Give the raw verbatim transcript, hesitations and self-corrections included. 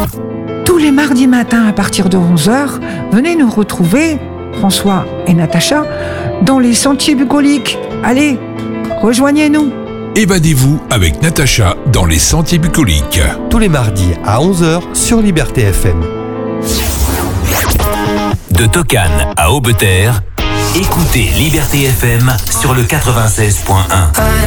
Tous les mardis matins à partir de onze heures, venez nous retrouver, François et Natacha, dans les Sentiers Bucoliques. Allez, rejoignez-nous. Évadez-vous avec Natacha dans les Sentiers Bucoliques. Tous les mardis à onze heures sur Liberté F M. De Tocane à Aubeterre, écoutez Liberté F M sur le quatre-vingt-seize point un.